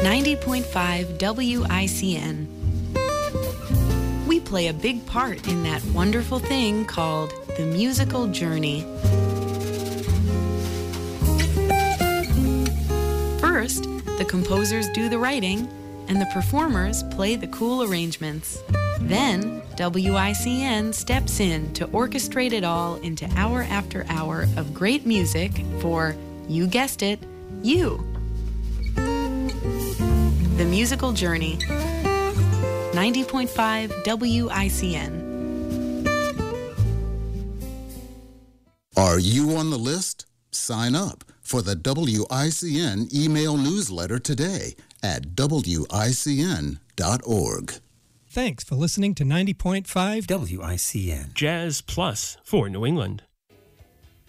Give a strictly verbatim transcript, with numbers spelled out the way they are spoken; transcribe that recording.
ninety point five W I C N. We play a big part in that wonderful thing called the musical journey. First, the composers do the writing, and the performers play the cool arrangements. Then, W I C N steps in to orchestrate it all into hour after hour of great music for, you guessed it, you. The Musical Journey. ninety point five W I C N. Are you on the list? Sign up for the W I C N email newsletter today at W I C N dot org. Thanks for listening to ninety point five W I C N. Jazz Plus for New England.